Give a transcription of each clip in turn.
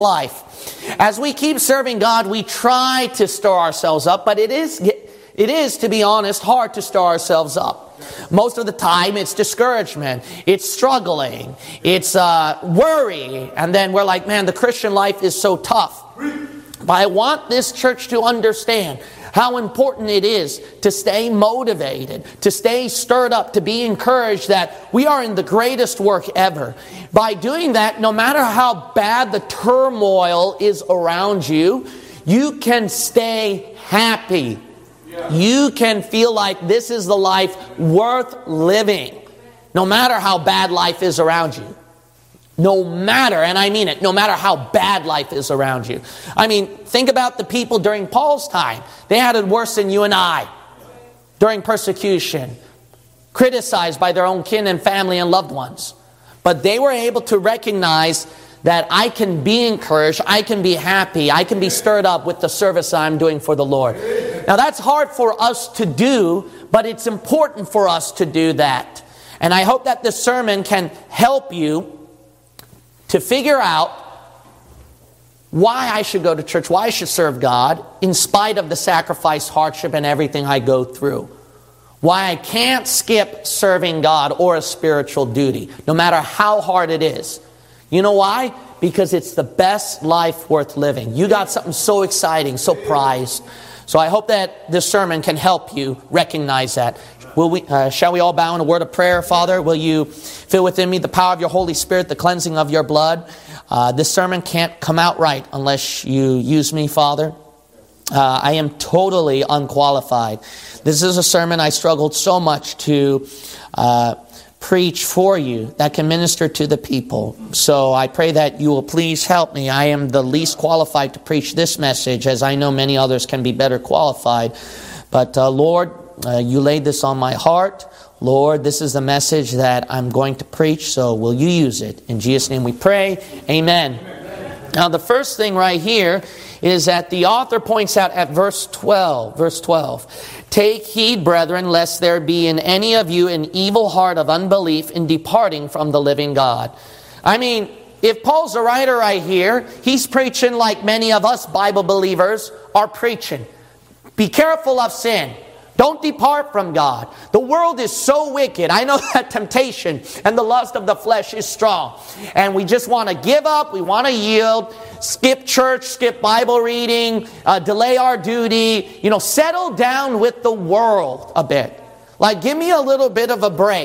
life. As we keep serving God, we try to stir ourselves up, but it is, to be honest, hard to stir ourselves up. Most of the time, it's discouragement, it's struggling, it's worry, and then we're like, man, the Christian life is so tough. But I want this church to understand how important it is to stay motivated, to stay stirred up, to be encouraged that we are in the greatest work ever. By doing that, no matter how bad the turmoil is around you, you can stay happy. You can feel like this is the life worth living, no matter how bad life is around you. No matter, and I mean it, no matter how bad life is around you. I mean, think about the people during Paul's time. They had it worse than you and I. During persecution, criticized by their own kin and family and loved ones. But they were able to recognize that I can be encouraged, I can be happy, I can be stirred up with the service I'm doing for the Lord. Now that's hard for us to do, but it's important for us to do that. And I hope that this sermon can help you to figure out why I should go to church, why I should serve God, in spite of the sacrifice, hardship, and everything I go through. Why I can't skip serving God or a spiritual duty, no matter how hard it is. You know why? Because it's the best life worth living. You got something so exciting, so prized. So I hope that this sermon can help you recognize that. Shall we all bow in a word of prayer? Father, will you fill within me the power of your Holy Spirit, the cleansing of your blood? This sermon can't come out right unless you use me, Father. I am totally unqualified. This is a sermon I struggled so much to preach for you that can minister to the people. So I pray that you will please help me. I am the least qualified to preach this message, as I know many others can be better qualified. But Lord, you laid this on my heart. Lord, this is the message that I'm going to preach, so will you use it? In Jesus' name we pray. Amen. Now the first thing right here is that the author points out at verse 12. Verse 12. Take heed, brethren, lest there be in any of you an evil heart of unbelief in departing from the living God. I mean, if Paul's a writer right here, he's preaching like many of us Bible believers are preaching. Be careful of sin. Don't depart from God. The world is so wicked. I know that temptation and the lust of the flesh is strong. And we just want to give up. We want to yield. Skip church, skip Bible reading, delay our duty. Settle down with the world a bit. Like, give me a little bit of a break.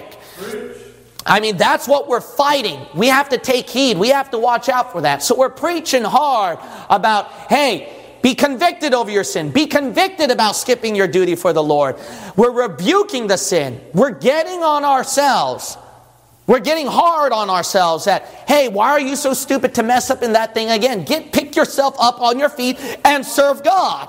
I mean, that's what we're fighting. We have to take heed. We have to watch out for that. So we're preaching hard about, hey, be convicted over your sin. Be convicted about skipping your duty for the Lord. We're rebuking the sin. We're getting on ourselves. We're getting hard on ourselves that, hey, why are you so stupid to mess up in that thing again? Pick yourself up on your feet and serve God.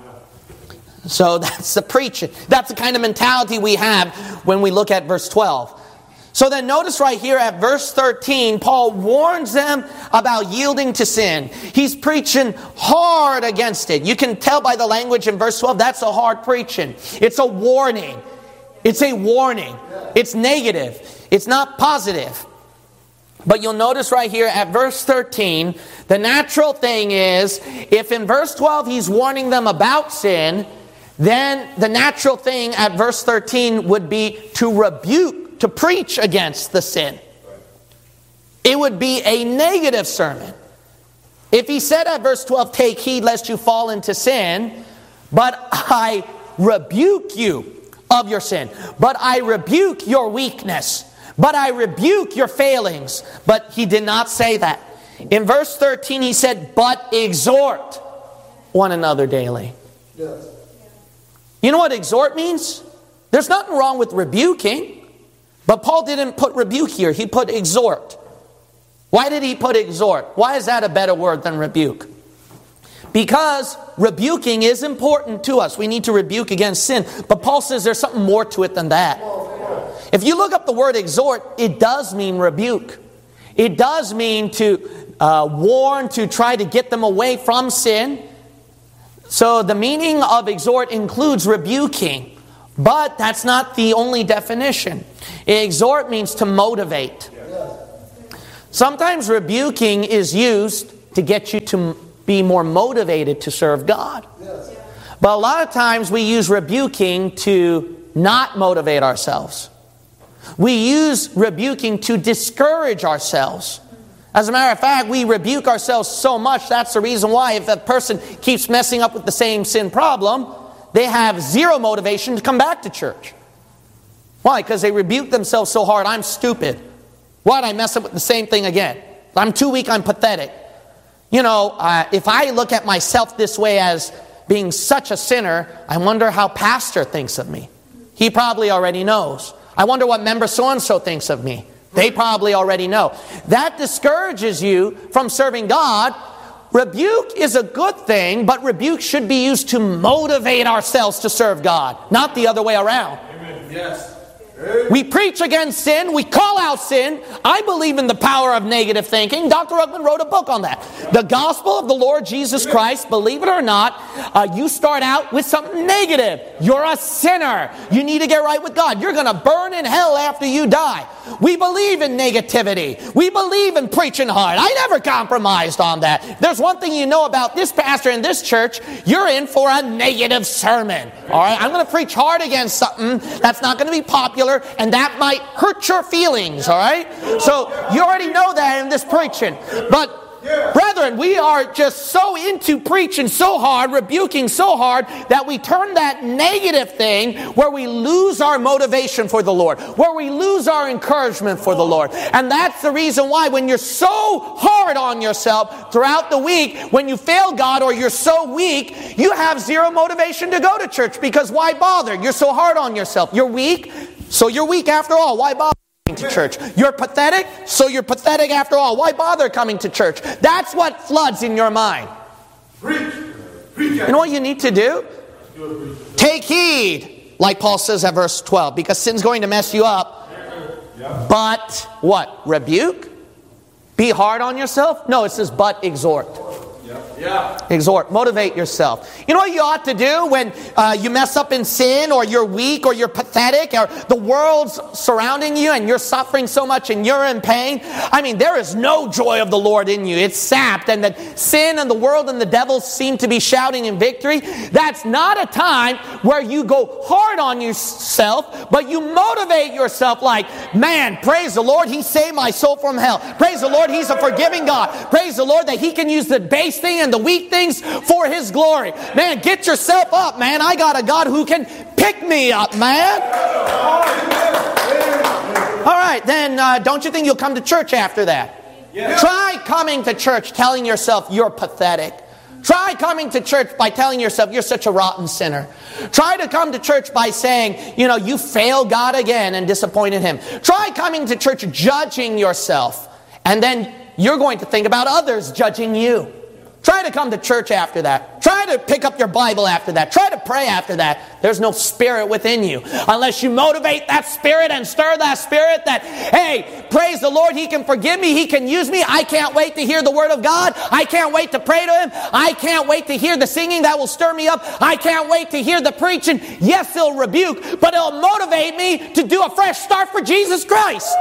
So that's the preaching. That's the kind of mentality we have when we look at verse 12. So then notice right here at verse 13, Paul warns them about yielding to sin. He's preaching hard against it. You can tell by the language in verse 12, that's a hard preaching. It's a warning. It's a warning. It's negative. It's not positive. But you'll notice right here at verse 13, the natural thing is, if in verse 12 he's warning them about sin, then the natural thing at verse 13 would be to rebuke, to preach against the sin. It would be a negative sermon. If he said at verse 12, take heed lest you fall into sin, but I rebuke you of your sin, but I rebuke your weakness, but I rebuke your failings. But he did not say that. In verse 13 he said, but exhort one another daily. Yes. You know what exhort means? There's nothing wrong with rebuking. But Paul didn't put rebuke here. He put exhort. Why did he put exhort? Why is that a better word than rebuke? Because rebuking is important to us. We need to rebuke against sin. But Paul says there's something more to it than that. If you look up the word exhort, it does mean rebuke. It does mean to warn, to try to get them away from sin. So the meaning of exhort includes rebuking. But that's not the only definition. Exhort means to motivate. Sometimes rebuking is used to get you to be more motivated to serve God. But a lot of times we use rebuking to not motivate ourselves. We use rebuking to discourage ourselves. As a matter of fact, we rebuke ourselves so much, that's the reason why if a person keeps messing up with the same sin problem, they have zero motivation to come back to church. Why? Because they rebuke themselves so hard. I'm stupid. Why'd I mess up with the same thing again? I'm too weak, I'm pathetic. You know, if I look at myself this way as being such a sinner, I wonder how pastor thinks of me. He probably already knows. I wonder what member so-and-so thinks of me. They probably already know. That discourages you from serving God. Rebuke is a good thing, but rebuke should be used to motivate ourselves to serve God, not the other way around. Amen. Yes. We preach against sin. We call out sin. I believe in the power of negative thinking. Dr. Ruckman wrote a book on that. The gospel of the Lord Jesus Christ, believe it or not, you start out with something negative. You're a sinner. You need to get right with God. You're going to burn in hell after you die. We believe in negativity. We believe in preaching hard. I never compromised on that. If there's one thing you know about this pastor in this church, you're in for a negative sermon. All right? I'm going to preach hard against something that's not going to be popular, and that might hurt your feelings, all right? So you already know that in this preaching. But brethren, we are just so into preaching so hard, rebuking so hard, that we turn that negative thing where we lose our motivation for the Lord, where we lose our encouragement for the Lord. And that's the reason why when you're so hard on yourself throughout the week, when you fail God or you're so weak, you have zero motivation to go to church, because why bother? You're so hard on yourself. You're weak. So you're weak after all. Why bother coming to church? You're pathetic. So you're pathetic after all. Why bother coming to church? That's what floods in your mind. You know what you need to do? Take heed, like Paul says at verse 12, because sin's going to mess you up. But what? Rebuke? Be hard on yourself? No, it says but exhort. Exhort. Motivate yourself. You know what you ought to do when you mess up in sin, or you're weak, or you're pathetic, or the world's surrounding you and you're suffering so much and you're in pain? I mean, there is no joy of the Lord in you. It's sapped, and that sin and the world and the devil seem to be shouting in victory. That's not a time where you go hard on yourself, but you motivate yourself like, man, praise the Lord, He saved my soul from hell. Praise the Lord, He's a forgiving God. Praise the Lord that He can use the base thing and the weak things for His glory. Man, get yourself up, man. I got a God who can pick me up, man. All right, then don't you think you'll come to church after that? Yeah. Try coming to church telling yourself you're pathetic. Try coming to church by telling yourself you're such a rotten sinner. Try to come to church by saying, you know, you failed God again and disappointed Him. Try coming to church judging yourself, and then you're going to think about others judging you. Try to come to church after that. Try to pick up your Bible after that. Try to pray after that. There's no spirit within you. Unless you motivate that spirit and stir that spirit that, hey, praise the Lord, He can forgive me, He can use me. I can't wait to hear the Word of God. I can't wait to pray to Him. I can't wait to hear the singing that will stir me up. I can't wait to hear the preaching. Yes, it'll rebuke, but it'll motivate me to do a fresh start for Jesus Christ.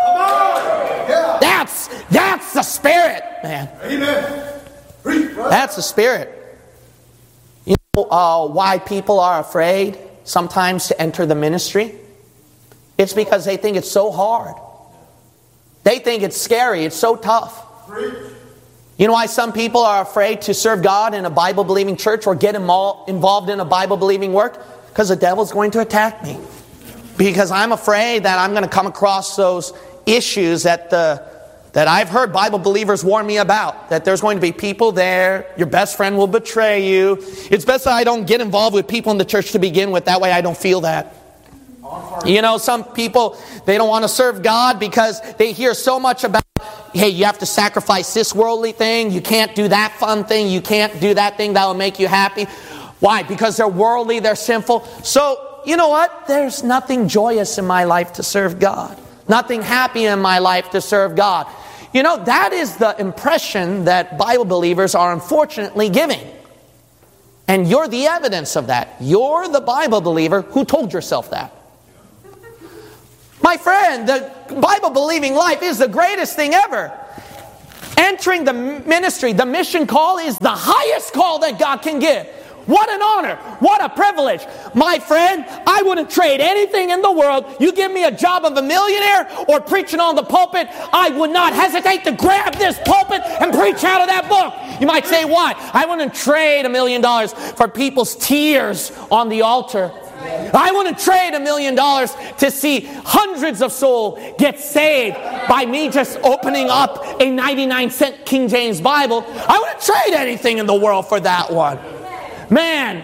That's the spirit, man. Amen. That's the spirit. You know why people are afraid sometimes to enter the ministry? It's because they think it's so hard. They think it's scary. It's so tough. You know why some people are afraid to serve God in a Bible-believing church or get involved in a Bible-believing work? Because the devil's going to attack me. Because I'm afraid that I'm going to come across those issues that I've heard Bible believers warn me about. That there's going to be people there. Your best friend will betray you. It's best that I don't get involved with people in the church to begin with. That way I don't feel that. You know, some people, they don't want to serve God because they hear so much about, hey, you have to sacrifice this worldly thing. You can't do that fun thing. You can't do that thing that will make you happy. Why? Because they're worldly, they're sinful. So, you know what? There's nothing joyous in my life to serve God. Nothing happy in my life to serve God. You know, that is the impression that Bible believers are unfortunately giving. And you're the evidence of that. You're the Bible believer who told yourself that. My friend, the Bible-believing life is the greatest thing ever. Entering the ministry, the mission call, is the highest call that God can give. What an honor. What a privilege. My friend, I wouldn't trade anything in the world. You give me a job of a millionaire or preaching on the pulpit, I would not hesitate to grab this pulpit and preach out of that book. You might say, why? I wouldn't trade $1 million for people's tears on the altar. I wouldn't trade $1 million to see hundreds of souls get saved by me just opening up a 99-cent King James Bible. I wouldn't trade anything in the world for that one. Man,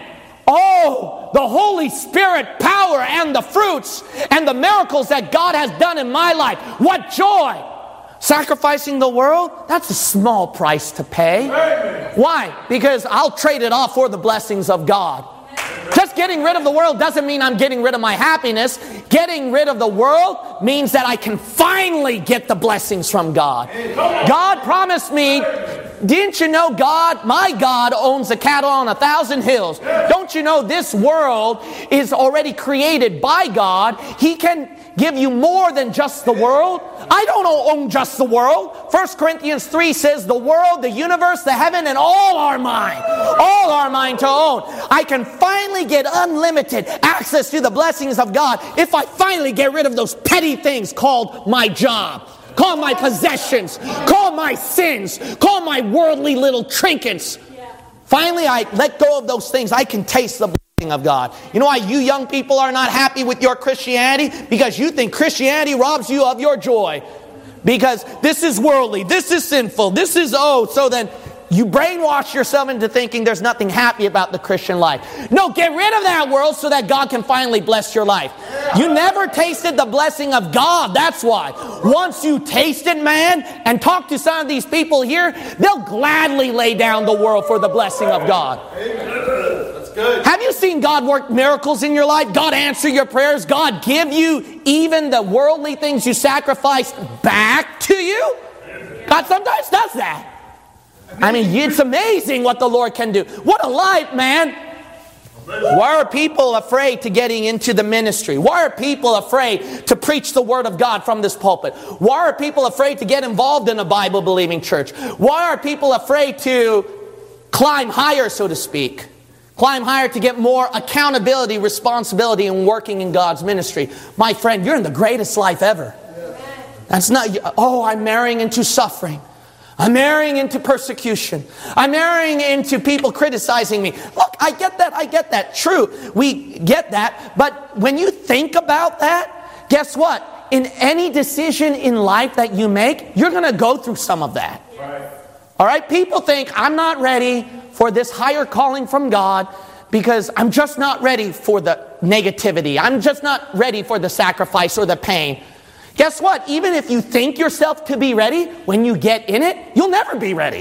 oh, the Holy Spirit power and the fruits and the miracles that God has done in my life. What joy! Sacrificing the world, that's a small price to pay. Why? Because I'll trade it off for the blessings of God. Just getting rid of the world doesn't mean I'm getting rid of my happiness. Getting rid of the world means that I can finally get the blessings from God. God promised me, didn't you know God, my God, owns the cattle on 1,000 hills? Don't you know this world is already created by God? He can give you more than just the world. I don't own just the world. 1 Corinthians 3 says the world, the universe, the heaven, and all are mine. All are mine to own. I can finally get unlimited access to the blessings of God if I finally get rid of those petty things called my job, called my possessions, called my sins, called my worldly little trinkets. Finally, I let go of those things. I can taste the blessing of God. You know why you young people are not happy with your Christianity? Because you think Christianity robs you of your joy. Because this is worldly, this is sinful, this is so then you brainwash yourself into thinking there's nothing happy about the Christian life. No, get rid of that world so that God can finally bless your life. You never tasted the blessing of God, that's why. Once you taste it, man, and talk to some of these people here, they'll gladly lay down the world for the blessing of God. That's good. Have you seen God work miracles in your life? God answer your prayers? God give you even the worldly things you sacrificed back to you? God sometimes does that. I mean, it's amazing what the Lord can do. What a life, man. Why are people afraid to getting into the ministry? Why are people afraid to preach the Word of God from this pulpit? Why are people afraid to get involved in a Bible-believing church? Why are people afraid to climb higher, so to speak? Climb higher to get more accountability, responsibility in working in God's ministry. My friend, you're in the greatest life ever. That's not, I'm marrying into suffering. I'm marrying into persecution. I'm marrying into people criticizing me. Look, I get that. True, we get that. But when you think about that, guess what? In any decision in life that you make, you're going to go through some of that. Right. All right? People think, I'm not ready for this higher calling from God because I'm just not ready for the negativity. I'm just not ready for the sacrifice or the pain. Guess what? Even if you think yourself to be ready, when you get in it, you'll never be ready.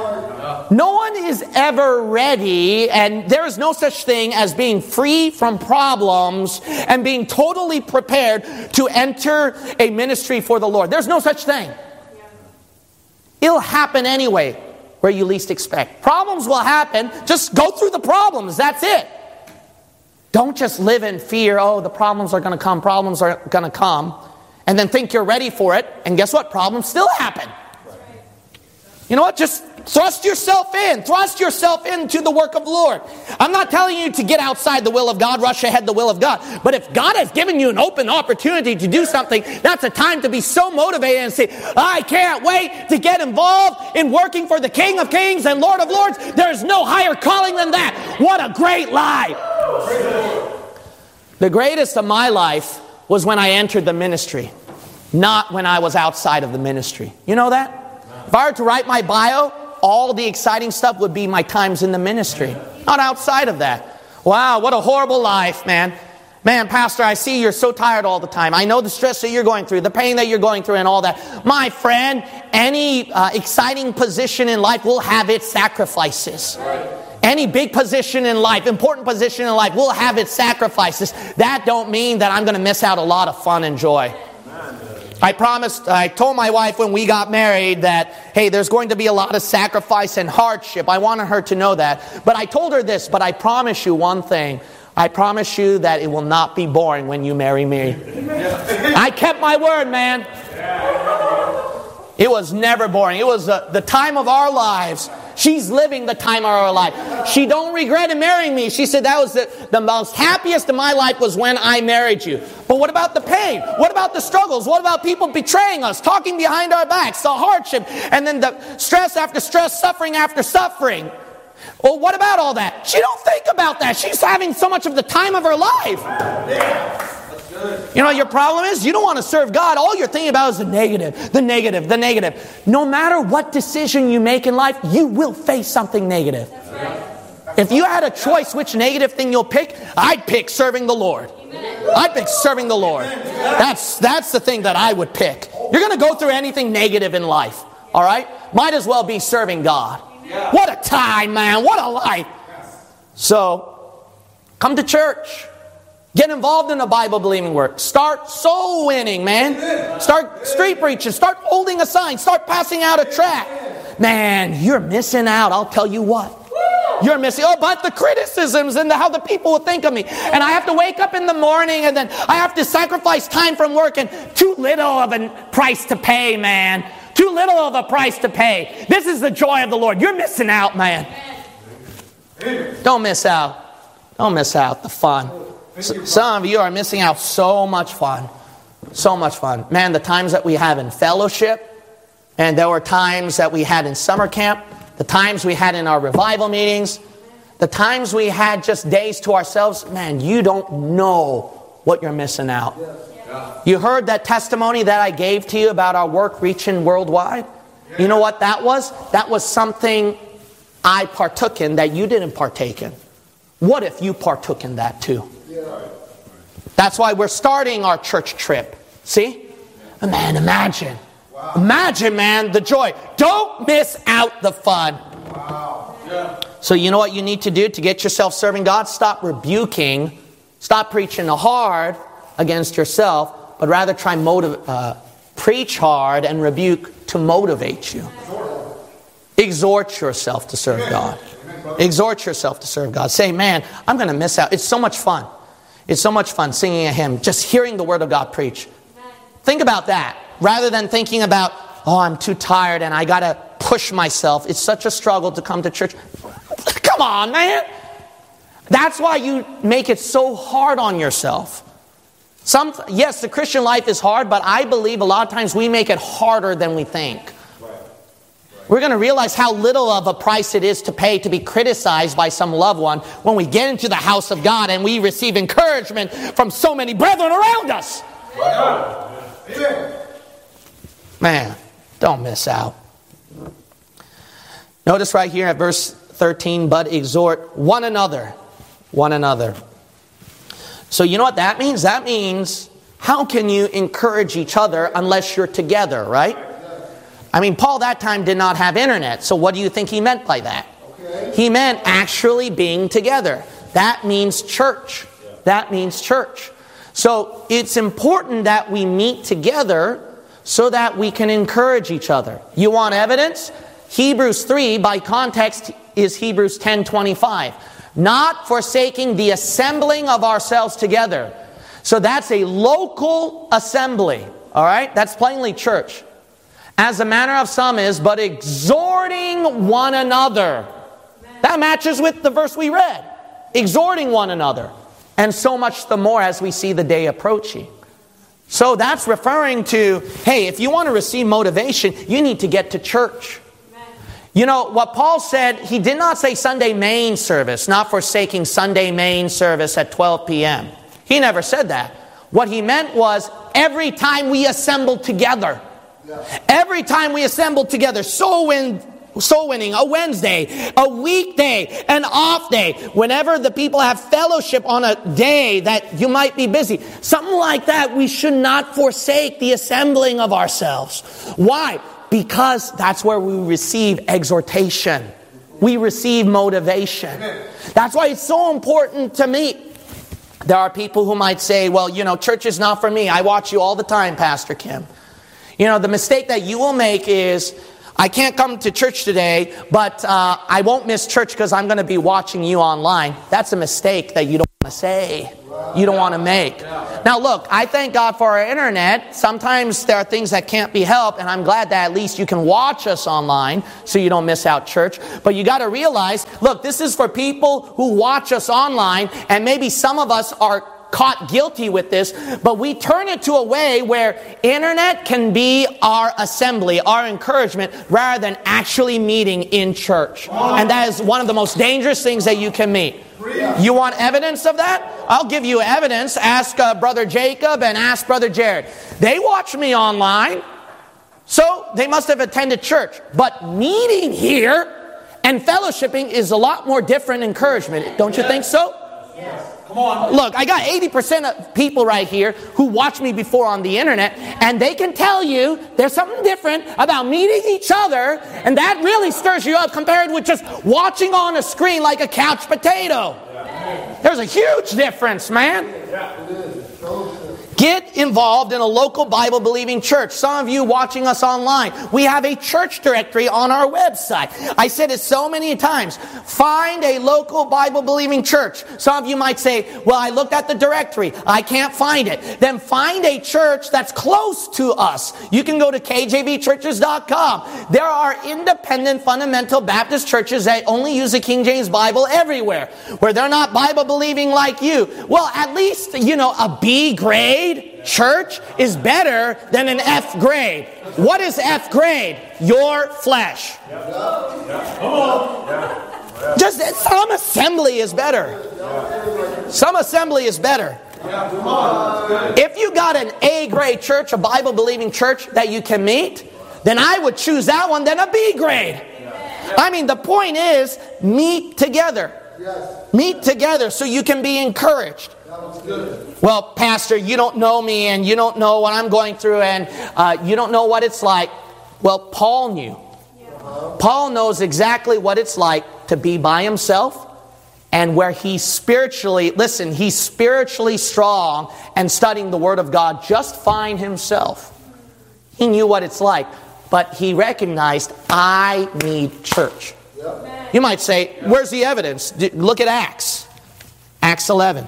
No one is ever ready, and there is no such thing as being free from problems and being totally prepared to enter a ministry for the Lord. There's no such thing. It'll happen anyway, where you least expect. Problems will happen. Just go through the problems. That's it. Don't just live in fear. The problems are going to come. Problems are going to come. And then think you're ready for it, and guess what? Problems still happen. You know what? Just thrust yourself in. Thrust yourself into the work of the Lord. I'm not telling you to get outside the will of God, rush ahead the will of God. But if God has given you an open opportunity to do something, that's a time to be so motivated and say, I can't wait to get involved in working for the King of Kings and Lord of Lords. There's no higher calling than that. What a great life. The greatest of my life was when I entered the ministry, not when I was outside of the ministry. You know that? If I were to write my bio, all the exciting stuff would be my times in the ministry, not outside of that. Wow, what a horrible life, man. Man, Pastor, I see you're so tired all the time. I know the stress that you're going through, the pain that you're going through and all that. My friend, any exciting position in life will have its sacrifices. Any big position in life, important position in life, will have its sacrifices. That don't mean that I'm going to miss out a lot of fun and joy. I told my wife when we got married that, hey, there's going to be a lot of sacrifice and hardship. I wanted her to know that. But I told her this, but I promise you one thing. I promise you that it will not be boring when you marry me. I kept my word, man. It was never boring. It was the time of our lives. She's living the time of her life. She don't regret marrying me. She said that was the most happiest of my life was when I married you. But what about the pain? What about the struggles? What about people betraying us, talking behind our backs, the hardship, and then the stress after stress, suffering after suffering? Well, what about all that? She don't think about that. She's having so much of the time of her life. You know what your problem is? You don't want to serve God. All you're thinking about is the negative, the negative, the negative. No matter what decision you make in life, you will face something negative. If you had a choice which negative thing you'll pick, I'd pick serving the Lord. I'd pick serving the Lord. That's the thing that I would pick. You're going to go through anything negative in life. All right? Might as well be serving God. What a time, man. What a life. So, come to church. Get involved in the Bible-believing work. Start soul winning, man. Start street preaching. Start holding a sign. Start passing out a tract. Man, you're missing out. I'll tell you what. You're missing. Oh, but the criticisms and how the people will think of me. And I have to wake up in the morning and then I have to sacrifice time from work and too little of a price to pay, man. Too little of a price to pay. This is the joy of the Lord. You're missing out, man. Don't miss out. Don't miss out the fun. Some of you are missing out so much fun. So much fun. Man, the times that we have in fellowship, and there were times that we had in summer camp, the times we had in our revival meetings, the times we had just days to ourselves, man, you don't know what you're missing out. You heard that testimony that I gave to you about our work reaching worldwide? You know what that was? That was something I partook in that you didn't partake in. What if you partook in that too? That's why we're starting our church trip. See? Man, imagine. Imagine, man, the joy. Don't miss out the fun. So you know what you need to do to get yourself serving God? Stop rebuking. Stop preaching hard against yourself, but rather try preach hard and rebuke to motivate you. Exhort yourself to serve God. Exhort yourself to serve God. Say, man, I'm going to miss out. It's so much fun. It's so much fun singing a hymn, just hearing the Word of God preach. Think about that. Rather than thinking about, oh, I'm too tired and I got to push myself. It's such a struggle to come to church. Come on, man. That's why you make it so hard on yourself. Yes, the Christian life is hard, but I believe a lot of times we make it harder than we think. We're going to realize how little of a price it is to pay to be criticized by some loved one when we get into the house of God and we receive encouragement from so many brethren around us. Man, don't miss out. Notice right here at verse 13, but exhort one another. One another. So you know what that means? That means, how can you encourage each other unless you're together, right? I mean, Paul that time did not have internet, so what do you think he meant by that? He meant actually being together. That means church. That means church. So it's important that we meet together so that we can encourage each other. You want evidence? Hebrews 3, by context, is Hebrews 10:25. Not forsaking the assembling of ourselves together. So that's a local assembly. All right? That's plainly church. As the manner of some is, but exhorting one another. That matches with the verse we read. Exhorting one another. And so much the more as we see the day approaching. So that's referring to, hey, if you want to receive motivation, you need to get to church. You know, what Paul said, he did not say Sunday main service, not forsaking Sunday main service at 12 p.m. He never said that. What he meant was every time we assemble together. Every time we assemble together, soul winning, a Wednesday, a weekday, an off day, whenever the people have fellowship on a day that you might be busy, something like that, we should not forsake the assembling of ourselves. Why? Because that's where we receive exhortation. We receive motivation. That's why it's so important to meet. There are people who might say, well, you know, church is not for me. I watch you all the time, Pastor Kim. You know, the mistake that you will make is, I can't come to church today, but I won't miss church because I'm going to be watching you online. That's a mistake that you don't want to say. You don't want to make. Now look, I thank God for our internet. Sometimes there are things that can't be helped, and I'm glad that at least you can watch us online so you don't miss out church. But you got to realize, look, this is for people who watch us online, and maybe some of us are caught guilty with this, but we turn it to a way where internet can be our assembly, our encouragement, rather than actually meeting in church. And that is one of the most dangerous things that you can meet. You want evidence of that? I'll give you evidence. Ask Brother Jacob and ask Brother Jared. They watch me online, so they must have attended church. But meeting here and fellowshipping is a lot more different encouragement. Don't you think so? Yes. Come on. Look, I got 80% of people right here who watch me before on the internet, and they can tell you there's something different about meeting each other, and that really stirs you up compared with just watching on a screen like a couch potato. There's a huge difference, man. Get involved in a local Bible-believing church. Some of you watching us online, we have a church directory on our website. I said it so many times. Find a local Bible-believing church. Some of you might say, well, I looked at the directory. I can't find it. Then find a church that's close to us. You can go to kjvchurches.com. There are independent fundamental Baptist churches that only use the King James Bible everywhere, where they're not Bible-believing like you. Well, at least, a B grade church is better than an F grade. What is F grade? Your flesh. Just some assembly is better. Some assembly is better. If you got an A grade church, a Bible believing church that you can meet, then I would choose that one than a B grade. I mean, the point is, meet together. Meet together so you can be encouraged. Well, Pastor, you don't know me and you don't know what I'm going through and you don't know what it's like. Well, Paul knew. Paul knows exactly what it's like to be by himself and where he's spiritually strong and studying the Word of God just fine himself. He knew what it's like, but he recognized, I need church. You might say, where's the evidence? Look at Acts. Acts 11.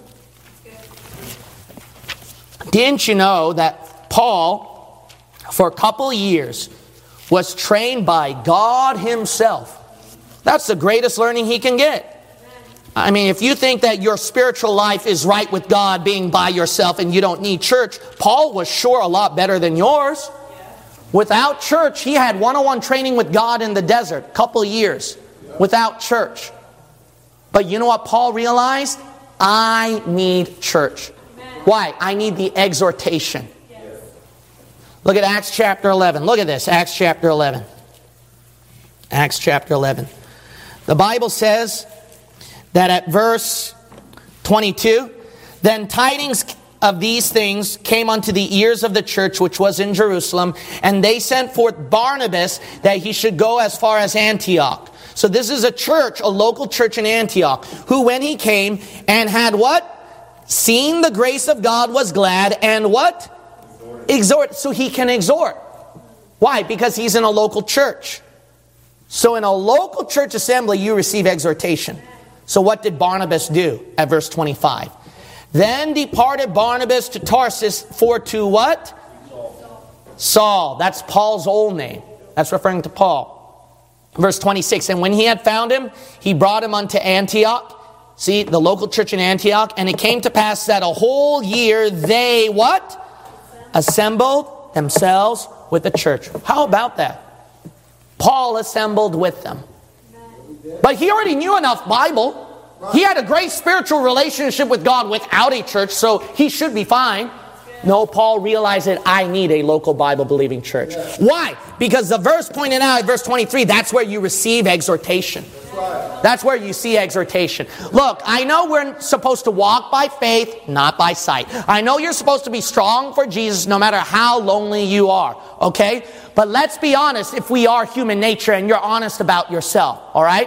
Didn't you know that Paul, for a couple of years, was trained by God himself? That's the greatest learning he can get. I mean, if you think that your spiritual life is right with God being by yourself and you don't need church, Paul was sure a lot better than yours. Without church, he had one-on-one training with God in the desert, a couple of years, without church. But you know what Paul realized? I need church. Why? I need the exhortation. Look at Acts chapter 11. Look at this, Acts chapter 11. Acts chapter 11. The Bible says that at verse 22, then tidings of these things came unto the ears of the church which was in Jerusalem, and they sent forth Barnabas that he should go as far as Antioch. So this is a church, a local church in Antioch, who when he came and had what? Seen the grace of God, was glad, and what? Exhort. So he can exhort. Why? Because he's in a local church. So in a local church assembly, you receive exhortation. So what did Barnabas do at verse 25? Then departed Barnabas to Tarsus for to what? Saul. That's Paul's old name. That's referring to Paul. Verse 26, and when he had found him, he brought him unto Antioch. See, the local church in Antioch. And it came to pass that a whole year they what? Assembled themselves with the church. How about that? Paul assembled with them. But he already knew enough Bible. He had a great spiritual relationship with God without a church, so he should be fine. No, Paul realized that I need a local Bible-believing church. Why? Because the verse pointed out at verse 23, that's where you receive exhortation. That's where you see exhortation. Look, I know we're supposed to walk by faith, not by sight. I know you're supposed to be strong for Jesus no matter how lonely you are, okay? But let's be honest if we are human nature and you're honest about yourself, all right?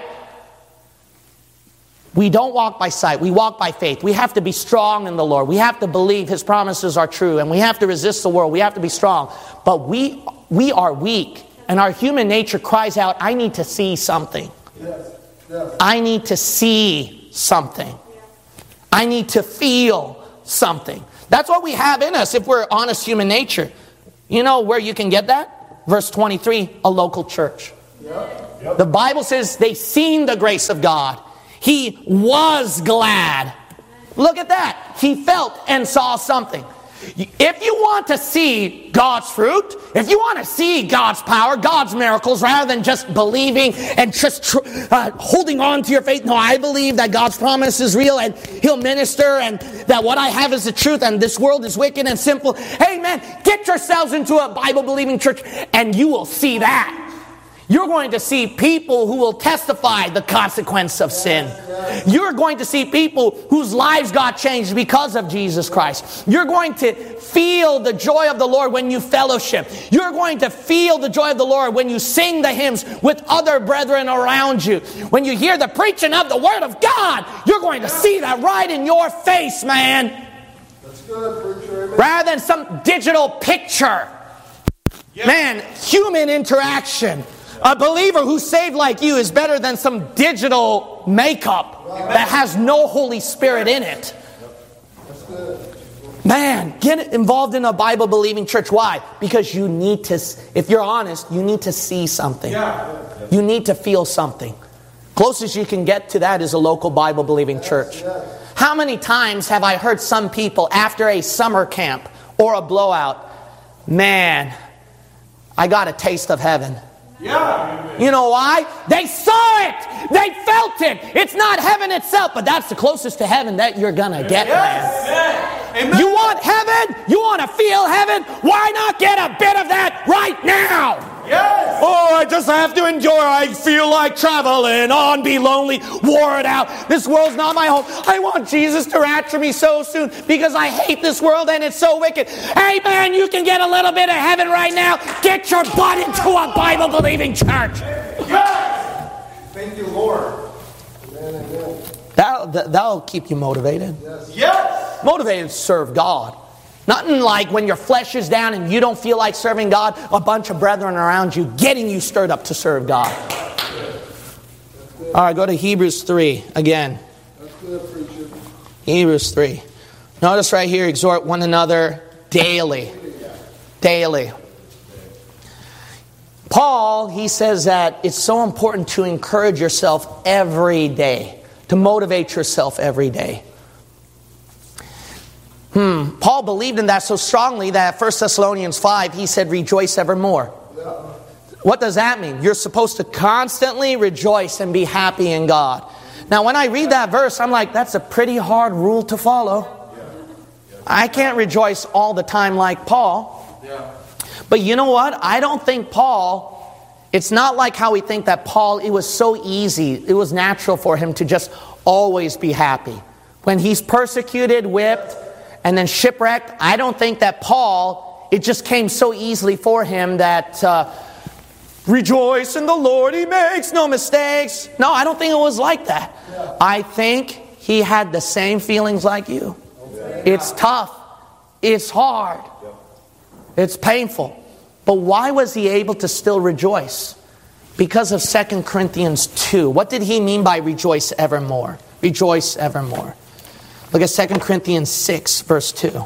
We don't walk by sight. We walk by faith. We have to be strong in the Lord. We have to believe His promises are true. And we have to resist the world. We have to be strong. But we are weak. And our human nature cries out, I need to see something. I need to see something. I need to feel something. That's what we have in us if we're honest human nature. You know where you can get that? Verse 23, a local church. The Bible says they seen the grace of God. He was glad. Look at that. He felt and saw something. If you want to see God's fruit, if you want to see God's power, God's miracles, rather than just believing and just holding on to your faith, no, I believe that God's promise is real and He'll minister and that what I have is the truth and this world is wicked and simple. Hey man, get yourselves into a Bible-believing church and you will see that. You're going to see people who will testify the consequence of sin. You're going to see people whose lives got changed because of Jesus Christ. You're going to feel the joy of the Lord when you fellowship. You're going to feel the joy of the Lord when you sing the hymns with other brethren around you. When you hear the preaching of the Word of God, you're going to see that right in your face, man. That's good, preacher. Rather than some digital picture. Man, human interaction. A believer who's saved like you is better than some digital makeup that has no Holy Spirit in it. Man, get involved in a Bible-believing church. Why? Because you need to, if you're honest, you need to see something. You need to feel something. Closest you can get to that is a local Bible-believing church. How many times have I heard some people after a summer camp or a blowout, man, I got a taste of heaven. You know why? They saw it. They felt it. It's not heaven itself, but that's the closest to heaven that you're going to get, man. You want heaven? You want to feel heaven? Why not get a bit of that right now? Oh, I just have to endure. I feel like traveling on, be lonely, wore it out. This world's not my home. I want Jesus to rapture me so soon because I hate this world and it's so wicked. Hey, man, you can get a little bit of heaven right now. Get your butt into a Bible-believing church. Thank you, Lord. That'll keep you motivated. Motivated to serve God. Nothing like when your flesh is down and you don't feel like serving God, a bunch of brethren around you getting you stirred up to serve God. All right, go to Hebrews 3 again. Hebrews 3. Notice right here, exhort one another daily. Daily. Paul, he says that it's so important to encourage yourself every day, to motivate yourself every day. Paul believed in that so strongly that 1 Thessalonians 5, he said, rejoice evermore. What does that mean? You're supposed to constantly rejoice and be happy in God. Now, when I read that verse, I'm like, that's a pretty hard rule to follow. I can't rejoice all the time like Paul. But you know what? I don't think Paul, it's not like how we think that Paul, it was so easy. It was natural for him to just always be happy. When he's persecuted, whipped, and then shipwrecked, I don't think that Paul, it just came so easily for him that rejoice in the Lord, He makes no mistakes. No, I don't think it was like that. I think he had the same feelings like you. It's tough. It's hard. It's painful. But why was he able to still rejoice? Because of 2 Corinthians 2. What did he mean by rejoice evermore? Rejoice evermore. Look at 2 Corinthians 6, verse 2.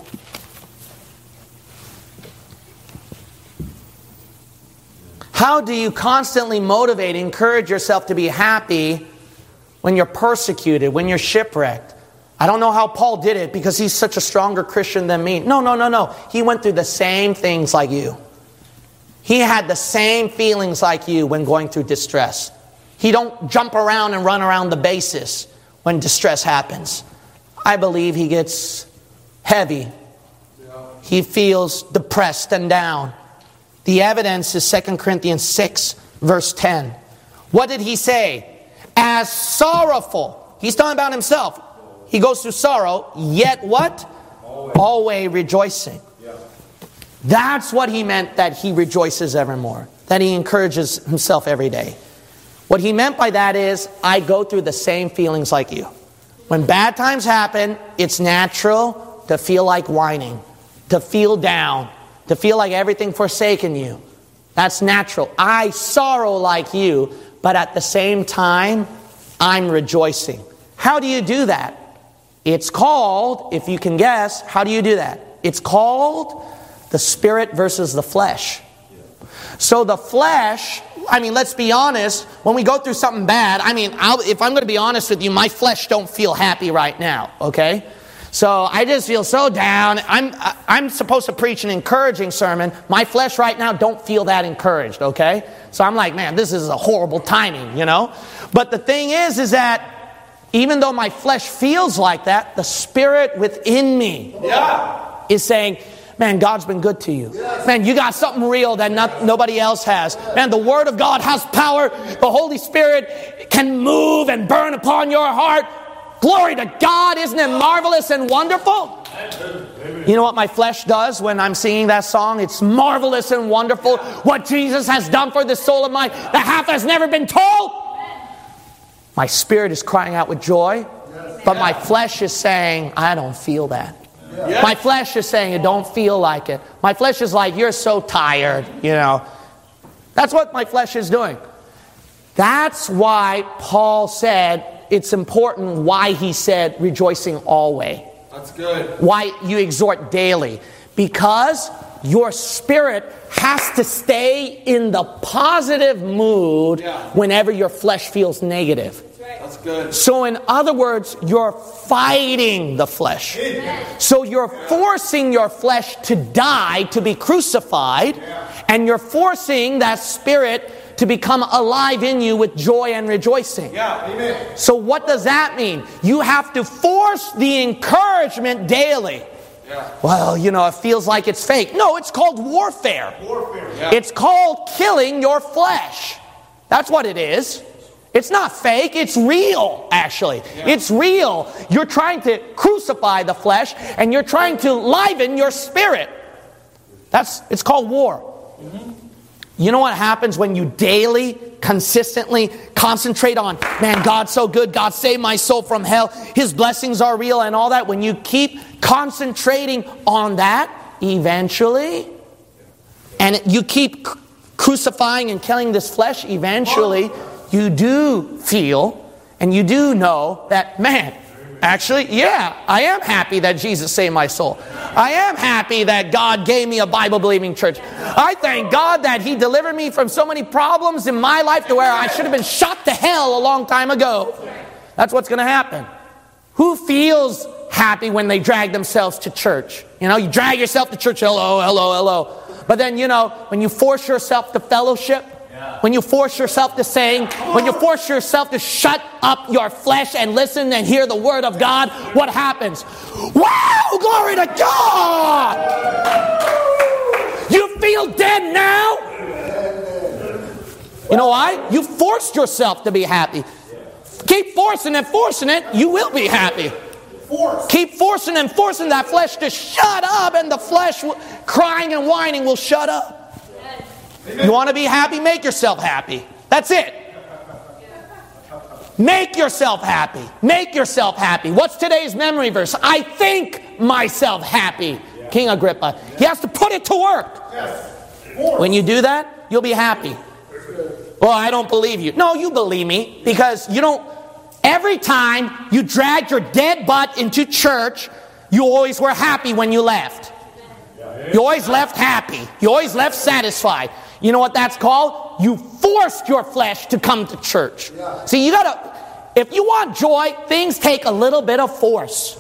How do you constantly motivate, encourage yourself to be happy when you're persecuted, when you're shipwrecked? I don't know how Paul did it because he's such a stronger Christian than me. No. He went through the same things like you. He had the same feelings like you when going through distress. He don't jump around and run around the bases when distress happens. I believe he gets heavy. He feels depressed and down. The evidence is 2 Corinthians 6, verse 10. What did he say? As sorrowful. He's talking about himself. He goes through sorrow, yet what? Always rejoicing. That's what he meant that he rejoices evermore. That he encourages himself every day. What he meant by that is, I go through the same feelings like you. When bad times happen, it's natural to feel like whining, to feel down, to feel like everything forsaken you. That's natural. I sorrow like you, but at the same time, I'm rejoicing. How do you do that? It's called, if you can guess, how do you do that? It's called the spirit versus the flesh. So the flesh, I mean, let's be honest, when we go through something bad, I mean, if I'm going to be honest with you, my flesh don't feel happy right now, okay? So I just feel so down. I'm supposed to preach an encouraging sermon. My flesh right now don't feel that encouraged, okay? So I'm like, man, this is a horrible timing, you know? But the thing is that even though my flesh feels like that, the spirit within me is saying, man, God's been good to you. Man, you got something real that nobody else has. Man, the Word of God has power. The Holy Spirit can move and burn upon your heart. Glory to God. Isn't it marvelous and wonderful? You know what my flesh does when I'm singing that song? It's marvelous and wonderful what Jesus has done for this soul of mine that half has never been told. My spirit is crying out with joy, but my flesh is saying, I don't feel that. My flesh is saying, it don't feel like it. My flesh is like, you're so tired, you know. That's what my flesh is doing. That's why Paul said it's important why he said rejoicing always. That's good. Why you exhort daily. Because your spirit has to stay in the positive mood whenever your flesh feels negative. That's good. So in other words, you're fighting the flesh. So you're forcing your flesh to die, to be crucified, and you're forcing that spirit to become alive in you with joy and rejoicing. So what does that mean? You have to force the encouragement daily. Well, you know, it feels like it's fake. No, it's called warfare. It's called killing your flesh. That's what it is. It's not fake, it's real, actually. It's real. You're trying to crucify the flesh, and you're trying to liven your spirit. It's called war. You know what happens when you daily, consistently concentrate on, man, God's so good, God saved my soul from hell, His blessings are real and all that. When you keep concentrating on that, eventually, and you keep crucifying and killing this flesh, eventually, you do feel and you do know that, man, actually, I am happy that Jesus saved my soul. I am happy that God gave me a Bible-believing church. I thank God that He delivered me from so many problems in my life to where I should have been shot to hell a long time ago. That's what's going to happen. Who feels happy when they drag themselves to church? You know, you drag yourself to church, hello. But then, you know, when you force yourself to fellowship, when you force yourself to sing, when you force yourself to shut up your flesh and listen and hear the Word of God, what happens? Wow! Glory to God! You feel dead now? You know why? You forced yourself to be happy. Keep forcing it, you will be happy. Keep forcing that flesh to shut up, and the flesh crying and whining will shut up. You want to be happy? Make yourself happy. That's it. Make yourself happy. Make yourself happy. What's today's memory verse? I think myself happy. King Agrippa. He has to put it to work. When you do that, you'll be happy. Well, I don't believe you. No, you believe me, because you don't. Every time you dragged your dead butt into church, you always were happy when you left. You always left happy. You always left satisfied. You know what that's called? You forced your flesh to come to church. See, you gotta, if you want joy, things take a little bit of force.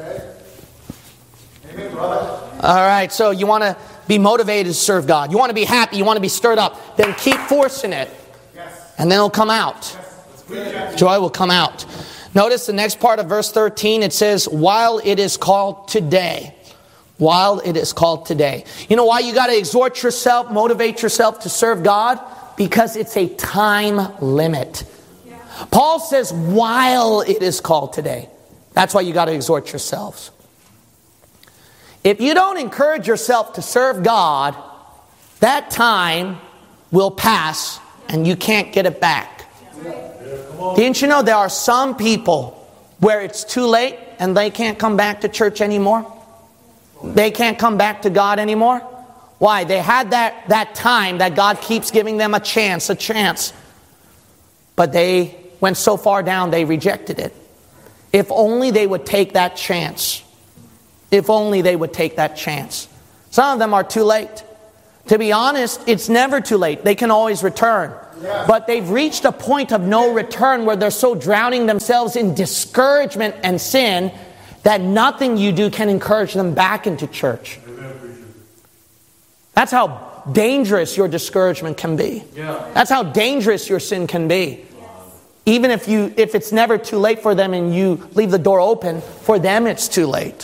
Amen, brother. All right, so you want to be motivated to serve God. You want to be happy. You want to be stirred up. Then keep forcing it. And then it'll come out. Joy will come out. Notice the next part of verse 13. It says, while it is called today. While it is called today. You know why you got to exhort yourself, motivate yourself to serve God? Because it's a time limit. Paul says, while it is called today. That's why you got to exhort yourselves. If you don't encourage yourself to serve God, that time will pass and you can't get it back. Didn't you know there are some people where it's too late and they can't come back to church anymore? They can't come back to God anymore? Why? They had that time that God keeps giving them a chance. But they went so far down, they rejected it. If only they would take that chance. If only they would take that chance. Some of them are too late. To be honest, it's never too late. They can always return. But they've reached a point of no return where they're so drowning themselves in discouragement and sin that nothing you do can encourage them back into church. That's how dangerous your discouragement can be. That's how dangerous your sin can be. Even if it's never too late for them and you leave the door open, for them it's too late.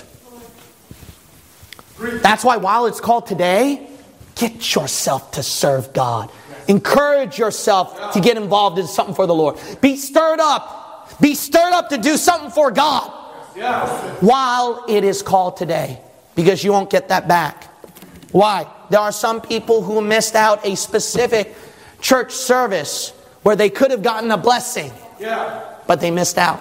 That's why while it's called today, get yourself to serve God. Encourage yourself to get involved in something for the Lord. Be stirred up. Be stirred up to do something for God while it is called today. Because you won't get that back. Why? There are some people who missed out a specific church service where they could have gotten a blessing. But they missed out.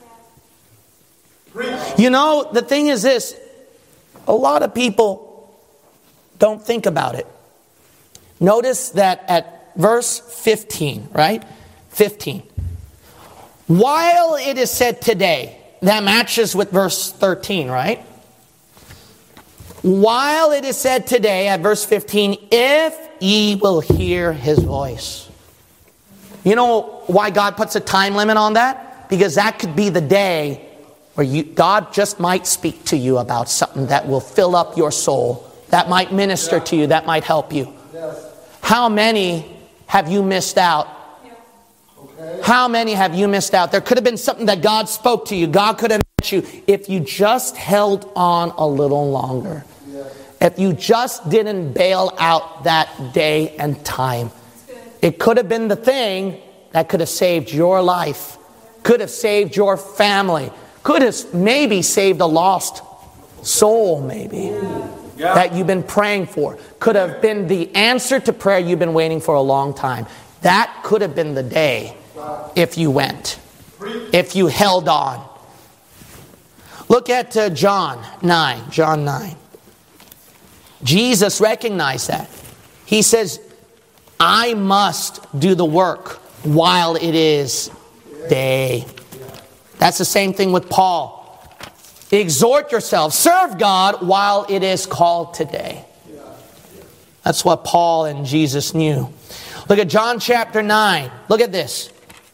You know, the thing is this. A lot of people don't think about it. Notice that at verse 15, right? 15. While it is said today, that matches with verse 13, right? While it is said today at verse 15, if ye will hear his voice. You know why God puts a time limit on that? Because that could be the day where God just might speak to you about something that will fill up your soul, that might minister to you, that might help you. How many have you missed out? How many have you missed out? There could have been something that God spoke to you. God could have met you if you just held on a little longer. If you just didn't bail out that day and time. It could have been the thing that could have saved your life. Could have saved your family. Could have maybe saved a lost soul, maybe, that you've been praying for. Could have been the answer to prayer you've been waiting for a long time. That could have been the day if you went, if you held on. Look at John 9. Jesus recognized that. He says, I must do the work while it is day. That's the same thing with Paul. Exhort yourself, serve God while it is called today. That's what Paul and Jesus knew. Look at John chapter 9. Look at this.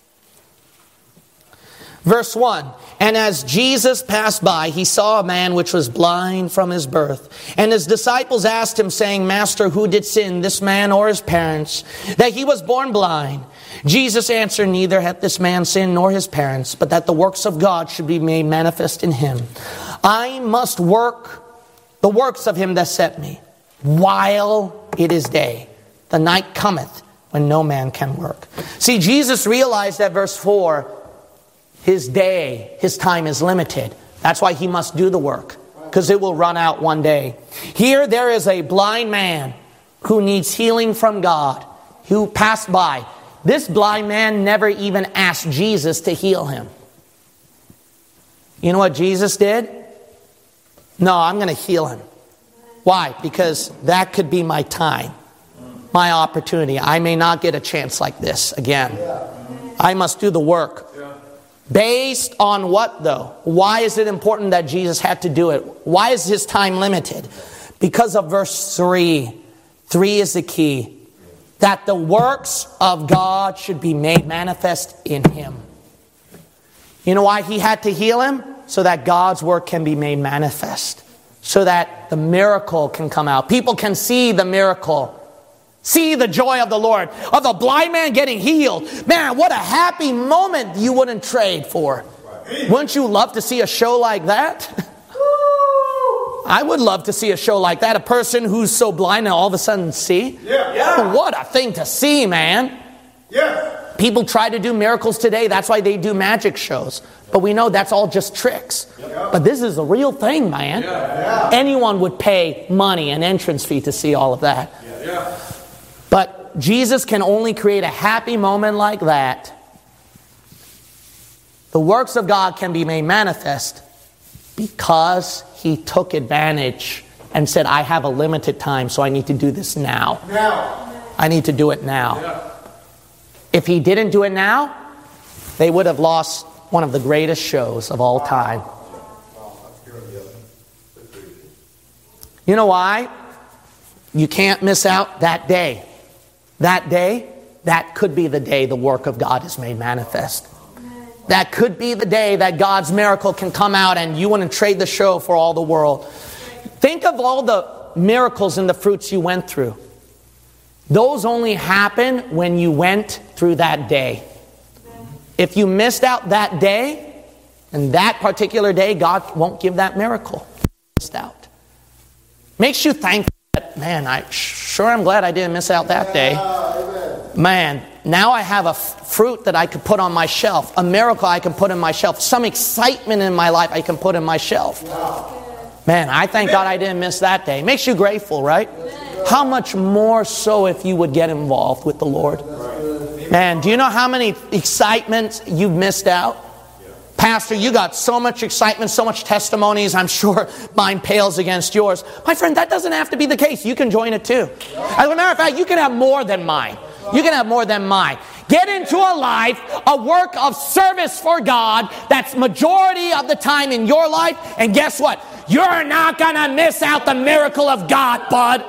Verse 1. And as Jesus passed by, he saw a man which was blind from his birth. And his disciples asked him, saying, Master, who did sin, this man or his parents, that he was born blind? Jesus answered, Neither hath this man sinned nor his parents, but that the works of God should be made manifest in him. I must work the works of him that sent me, while it is day. The night cometh when no man can work. See, Jesus realized that verse 4, his day, his time is limited. That's why he must do the work, because it will run out one day. Here there is a blind man who needs healing from God, who passed by. This blind man never even asked Jesus to heal him. You know what Jesus did? No, I'm going to heal him. Why? Because that could be my time, my opportunity. I may not get a chance like this again. I must do the work. Based on what though? Why is it important that Jesus had to do it? Why is his time limited? Because of verse 3. 3 is the key. That the works of God should be made manifest in him. You know why he had to heal him? So that God's work can be made manifest. So that the miracle can come out. People can see the miracle. See the joy of the Lord. Of the blind man getting healed. Man, what a happy moment you wouldn't trade for. Wouldn't you love to see a show like that? I would love to see a show like that. A person who's so blind and all of a sudden see. What a thing to see, man. People try to do miracles today. That's why they do magic shows. But we know that's all just tricks. But this is a real thing, man. Anyone would pay money, an entrance fee, to see all of that. But Jesus can only create a happy moment like that. The works of God can be made manifest because he took advantage and said, I have a limited time, so I need to do this now. I need to do it now. Yeah. If he didn't do it now, they would have lost one of the greatest shows of all time. You know why? You can't miss out that day. That day, that could be the day the work of God is made manifest. That could be the day that God's miracle can come out and you wouldn't trade the show for all the world. Think of all the miracles and the fruits you went through. Those only happen when you went through that day. If you missed out that day, and that particular day, God won't give that miracle. Missed out. Makes you thankful that, man, I'm glad I didn't miss out that day. Man, now I have a fruit that I could put on my shelf. A miracle I can put on my shelf. Some excitement in my life I can put in my shelf. Man, I thank God I didn't miss that day. Makes you grateful, right? How much more so if you would get involved with the Lord? Man, do you know how many excitements you've missed out? Pastor, you got so much excitement, so much testimonies. I'm sure mine pales against yours. My friend, that doesn't have to be the case. You can join it too. As a matter of fact, you can have more than mine. You can have more than mine. Get into a life, a work of service for God that's majority of the time in your life. And guess what? You're not going to miss out the miracle of God, bud.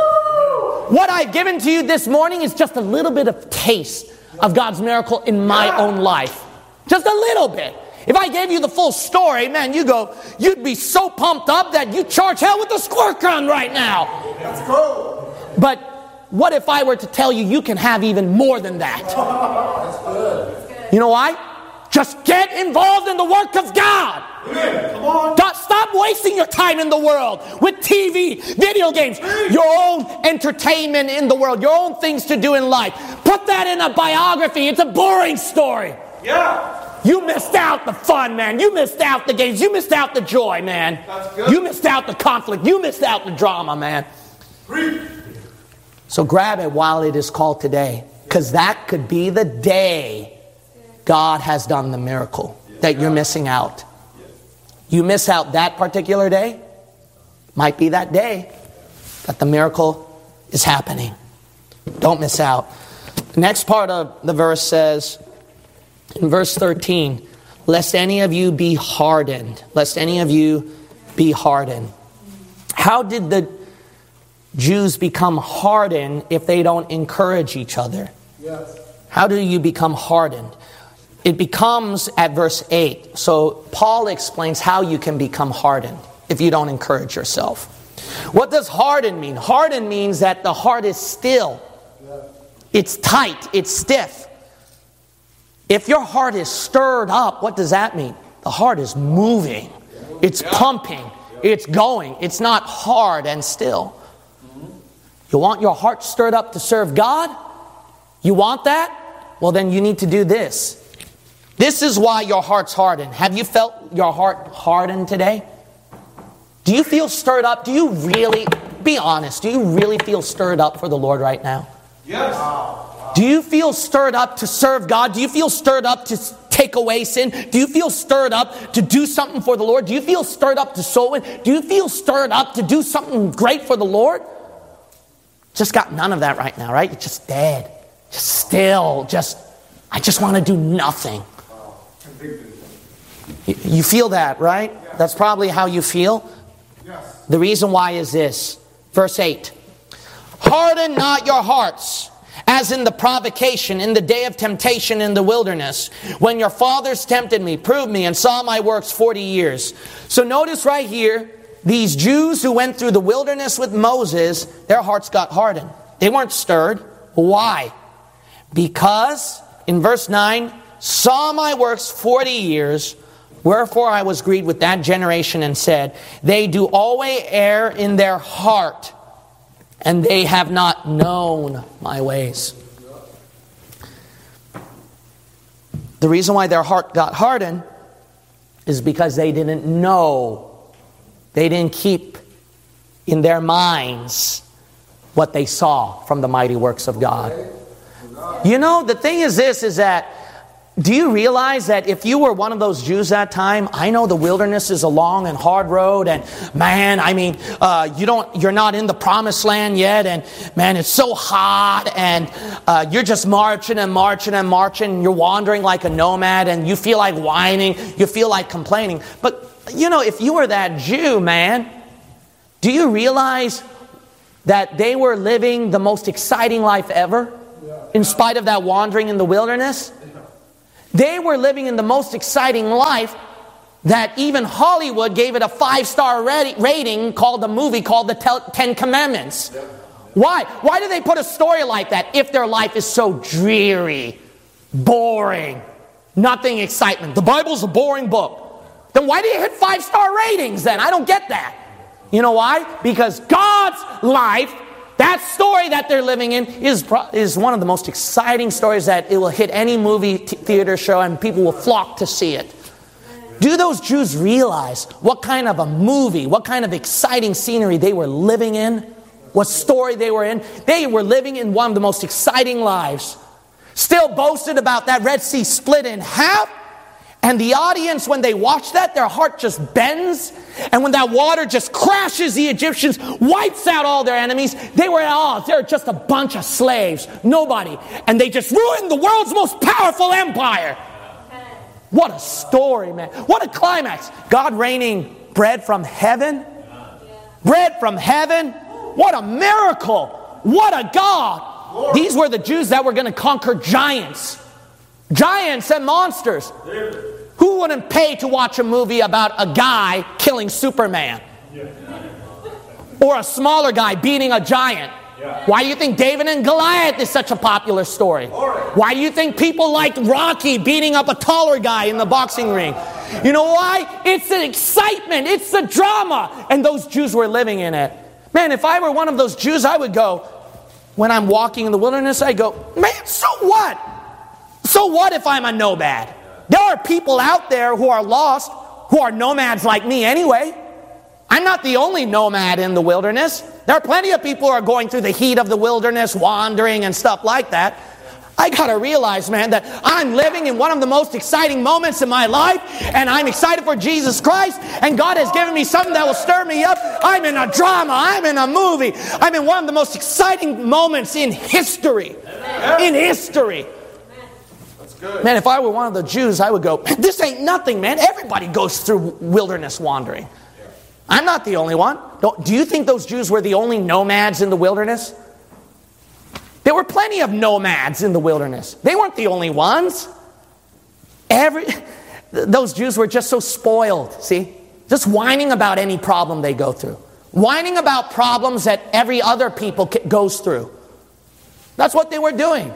What I've given to you this morning is just a little bit of taste of God's miracle in my own life. Just a little bit. If I gave you the full story, man, you'd be so pumped up that you'd charge hell with a squirt gun right now. Let's go. But what if I were to tell you you can have even more than that? That's good. You know why? Just get involved in the work of God. Amen. Come on. Stop wasting your time in the world with TV, video games, your own entertainment in the world, your own things to do in life. Put that in a biography. It's a boring story. Yeah. You missed out the fun, man. You missed out the games. You missed out the joy, man. That's good. You missed out the conflict. You missed out the drama, man. So grab it while it is called today, because that could be the day God has done the miracle that you're missing out. You miss out that particular day, might be that day that the miracle is happening. Don't miss out. The next part of the verse says, in verse 13, lest any of you be hardened. Lest any of you be hardened. How did the Jews become hardened if they don't encourage each other? Yes. How do you become hardened? It becomes at verse 8. So Paul explains how you can become hardened if you don't encourage yourself. What does harden mean? Harden means that the heart is still. It's tight. It's stiff. If your heart is stirred up, what does that mean? The heart is moving. It's pumping. It's going. It's not hard and still. You want your heart stirred up to serve God? You want that? Well, then you need to do this. This is why your heart's hardened. Have you felt your heart hardened today? Do you feel stirred up? Do you really, be honest, do you really feel stirred up for the Lord right now? Yes. Do you feel stirred up to serve God? Do you feel stirred up to take away sin? Do you feel stirred up to do something for the Lord? Do you feel stirred up to sow in? Do you feel stirred up to do something great for the Lord? Just got none of that right now, right? You're just dead. Just still. I just want to do nothing. You feel that, right? That's probably how you feel. Yes. The reason why is this. Verse 8. Harden not your hearts, as in the provocation, in the day of temptation in the wilderness, when your fathers tempted me, proved me, and saw my works 40 years. So notice right here, these Jews who went through the wilderness with Moses, their hearts got hardened. They weren't stirred. Why? Because, in verse 9, saw my works 40 years, wherefore I was grieved with that generation and said, they do always err in their heart, and they have not known my ways. The reason why their heart got hardened is because they didn't know. They didn't keep in their minds what they saw from the mighty works of God. You know, the thing is this, is that do you realize that if you were one of those Jews that time, I know the wilderness is a long and hard road, and man, I mean, you're not in the promised land yet, and man, it's so hot, and you're just marching and marching and marching, and you're wandering like a nomad, and you feel like whining, you feel like complaining. But, if you were that Jew, man, do you realize that they were living the most exciting life ever, in spite of that wandering in the wilderness? They were living in the most exciting life that even Hollywood gave it a 5-star rating called the movie called The Ten Commandments. Why? Why do they put a story like that if their life is so dreary, boring, nothing excitement? The Bible's a boring book. Then why do you hit 5-star ratings then? I don't get that. You know why? Because God's life, that story that they're living in, is one of the most exciting stories that it will hit any movie theater show and people will flock to see it. Do those Jews realize what kind of a movie, what kind of exciting scenery they were living in? What story they were in? They were living in one of the most exciting lives. Still boasted about that Red Sea split in half. And the audience, when they watch that, their heart just bends. And when that water just crashes the Egyptians, wipes out all their enemies, they were at all. They're just a bunch of slaves. Nobody. And they just ruined the world's most powerful empire. What a story, man. What a climax. God raining bread from heaven. Bread from heaven. What a miracle. What a God. These were the Jews that were going to conquer giants. Giants and monsters. Who wouldn't pay to watch a movie about a guy killing Superman? Or a smaller guy beating a giant? Why do you think David and Goliath is such a popular story? Why do you think people like Rocky beating up a taller guy in the boxing ring? You know why? It's the excitement. It's the drama. And those Jews were living in it. Man, if I were one of those Jews, I would go, when I'm walking in the wilderness, I go, man, so what? So what if I'm a nomad? There are people out there who are lost, who are nomads like me anyway. I'm not the only nomad in the wilderness. There are plenty of people who are going through the heat of the wilderness, wandering and stuff like that. I got to realize, man, that I'm living in one of the most exciting moments in my life, and I'm excited for Jesus Christ, and God has given me something that will stir me up. I'm in a drama. I'm in a movie. I'm in one of the most exciting moments in history. In history. Good. Man, if I were one of the Jews, I would go, this ain't nothing, man. Everybody goes through wilderness wandering. I'm not the only one. Do you think those Jews were the only nomads in the wilderness? There were plenty of nomads in the wilderness. They weren't the only ones. Those Jews were just so spoiled, see? Just whining about any problem they go through. Whining about problems that every other people goes through. That's what they were doing.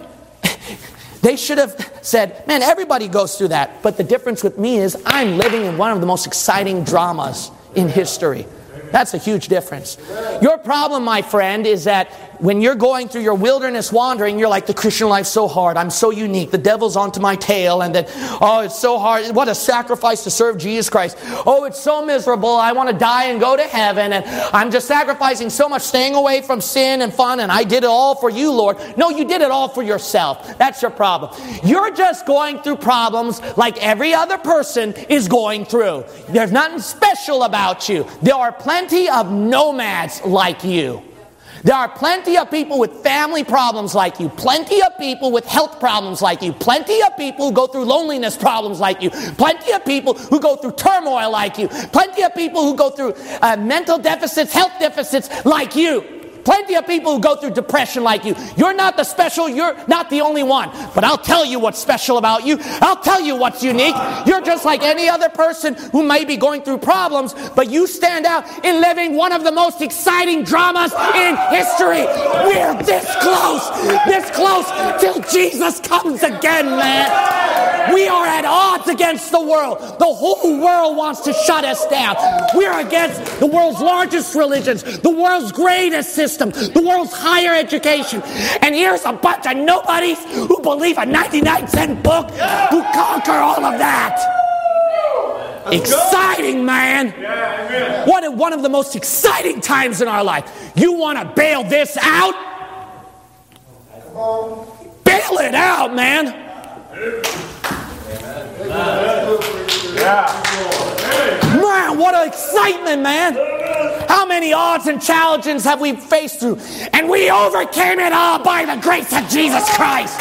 They should have said, man, everybody goes through that. But the difference with me is I'm living in one of the most exciting dramas in history. That's a huge difference. Your problem, my friend, is that when you're going through your wilderness wandering, you're like, the Christian life's so hard. I'm so unique. The devil's onto my tail. And then, oh, it's so hard. What a sacrifice to serve Jesus Christ. Oh, it's so miserable. I want to die and go to heaven. And I'm just sacrificing so much, staying away from sin and fun. And I did it all for you, Lord. No, you did it all for yourself. That's your problem. You're just going through problems like every other person is going through. There's nothing special about you. There are plenty of nomads like you. There are plenty of people with family problems like you. Plenty of people with health problems like you. Plenty of people who go through loneliness problems like you. Plenty of people who go through turmoil like you. Plenty of people who go through mental deficits, health deficits like you. Plenty of people who go through depression like you. You're not the special, you're not the only one. But I'll tell you what's special about you. I'll tell you what's unique. You're just like any other person who may be going through problems, but you stand out in living one of the most exciting dramas in history. We're this close till Jesus comes again, man. We are at odds against the world. The whole world wants to shut us down. We're against the world's largest religions, the world's greatest system, the world's higher education. And here's a bunch of nobodies who believe a 99-cent book who conquer all of that. That's exciting, good. Man. Yeah, one of the most exciting times in our life. You want to bail this out? Bail it out, man. Man, what an excitement, man. How many odds and challenges have we faced through? And we overcame it all by the grace of Jesus Christ.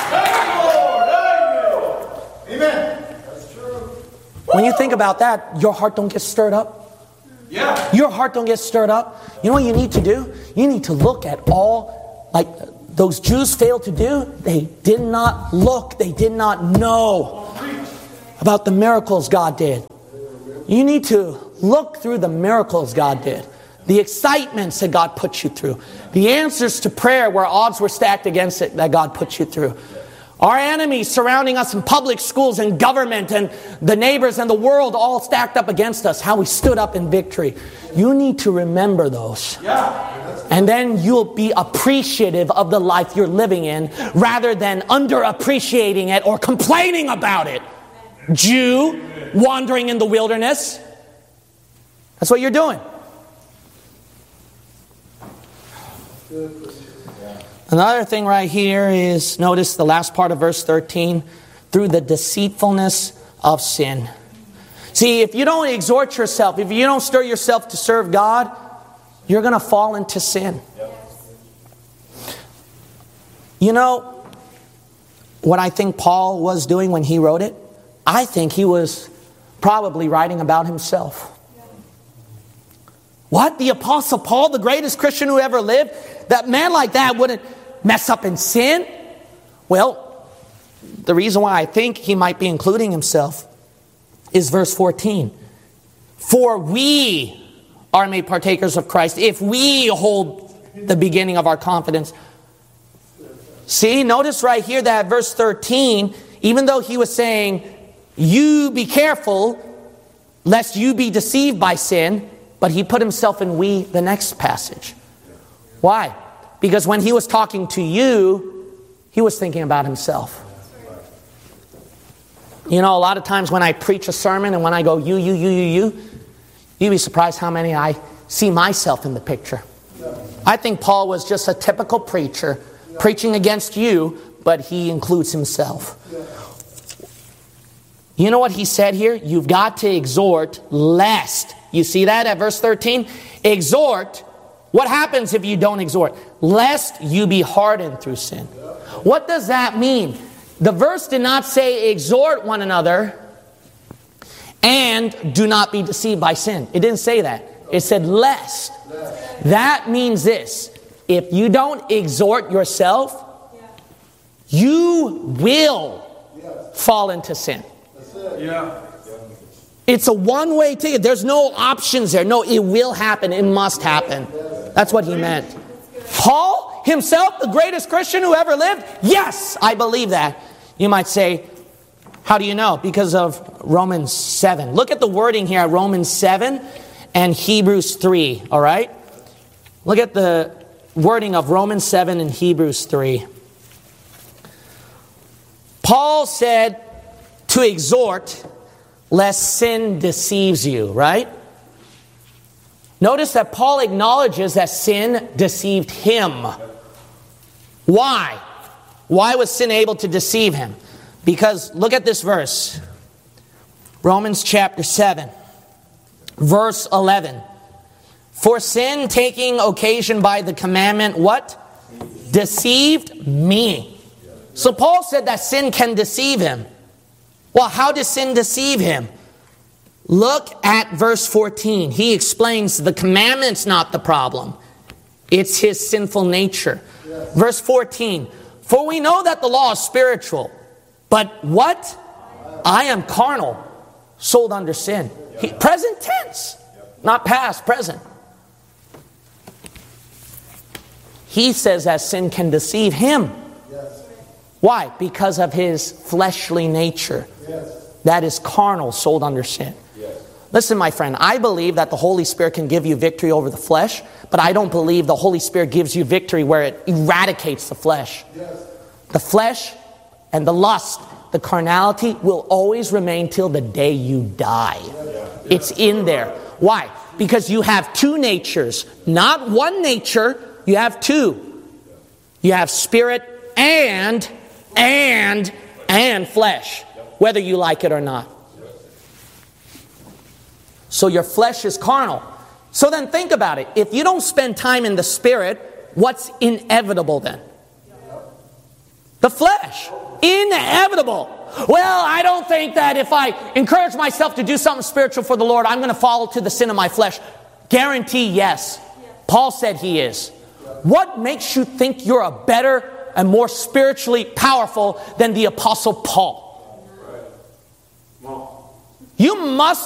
Amen. That's true. When you think about that, your heart don't get stirred up. Yeah. Your heart don't get stirred up. You know what you need to do? You need to look at all, like those Jews failed to do. They did not look. They did not know about the miracles God did. You need to look through the miracles God did. The excitements that God put you through. The answers to prayer where odds were stacked against it that God put you through. Our enemies surrounding us in public schools and government and the neighbors and the world all stacked up against us. How we stood up in victory. You need to remember those. And then you'll be appreciative of the life you're living in rather than underappreciating it or complaining about it. Jew wandering in the wilderness. That's what you're doing. Another thing right here is, notice the last part of verse 13, through the deceitfulness of sin. See, if you don't exhort yourself, if you don't stir yourself to serve God, you're going to fall into sin. You know what I think Paul was doing when he wrote it? I think he was probably writing about himself. What? The Apostle Paul, the greatest Christian who ever lived? That man like that wouldn't mess up in sin? Well, the reason why I think he might be including himself is verse 14. For we are made partakers of Christ if we hold the beginning of our confidence. See, notice right here that verse 13, even though he was saying, you be careful lest you be deceived by sin, but he put himself in we the next passage. Why? Because when he was talking to you, he was thinking about himself. You know, a lot of times when I preach a sermon and when I go you'd be surprised how many I see myself in the picture. I think Paul was just a typical preacher preaching against you, but he includes himself. You know what he said here? You've got to exhort lest. You see that at verse 13? Exhort. What happens if you don't exhort? Lest you be hardened through sin. What does that mean? The verse did not say exhort one another and do not be deceived by sin. It didn't say that. It said lest. That means this. If you don't exhort yourself, you will fall into sin. It's a one-way ticket. There's no options there. No, it will happen. It must happen. That's what he meant. Paul himself, the greatest Christian who ever lived? Yes, I believe that. You might say, how do you know? Because of Romans 7. Look at the wording here at Romans 7 and Hebrews 3. All right? Look at the wording of Romans 7 and Hebrews 3. Paul said to exhort lest sin deceives you, right? Notice that Paul acknowledges that sin deceived him. Why? Why was sin able to deceive him? Because look at this verse. Romans chapter 7, verse 11. For sin taking occasion by the commandment, what? Deceived me. So Paul said that sin can deceive him. Well, how does sin deceive him? Look at verse 14. He explains the commandment's not the problem. It's his sinful nature. Yes. Verse 14. For we know that the law is spiritual. But what? I am carnal, sold under sin. Present tense. Not past, present. He says that sin can deceive him. Yes. Why? Because of his fleshly nature. Yes. That is carnal, sold under sin. Yes. Listen, my friend, I believe that the Holy Spirit can give you victory over the flesh, but I don't believe the Holy Spirit gives you victory where it eradicates the flesh. Yes. The flesh and the lust, the carnality will always remain till the day you die. Yes. It's in there. Why? Because you have two natures, not one nature, you have two. You have spirit and flesh, whether you like it or not. So your flesh is carnal. So then think about it. If you don't spend time in the Spirit, what's inevitable then? The flesh. Inevitable. Well, I don't think that if I encourage myself to do something spiritual for the Lord, I'm going to fall to the sin of my flesh. Guarantee yes. Paul said he is. What makes you think you're a better and more spiritually powerful than the Apostle Paul? You must